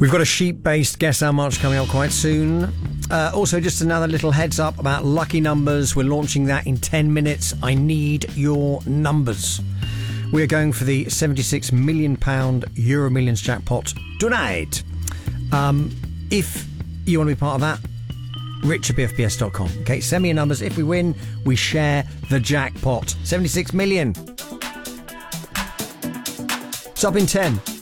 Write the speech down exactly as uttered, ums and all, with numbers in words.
We've got a sheep-based Guess How Much coming up quite soon. Uh, also, just another little heads up about lucky numbers. We're launching that in ten minutes. I need your numbers. We're going for the seventy-six million pounds Euro Millions jackpot tonight. Um, if you want to be part of that, rich at b f b s dot com. Okay, send me your numbers. If we win, we share the jackpot. seventy-six million. It's up in ten.